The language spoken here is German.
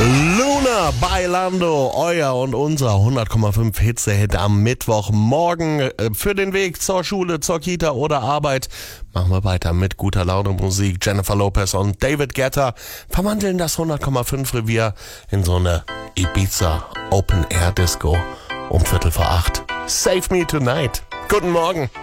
Luna Bailando, euer und unser 100,5 Hitze-Hit am Mittwochmorgen. Für den Weg zur Schule, zur Kita oder Arbeit machen wir weiter mit guter Laune Musik. Jennifer Lopez und David Guetta verwandeln das 100,5 Revier in so eine Ibiza Open Air Disco um 7:45. Save Me Tonight. Guten Morgen.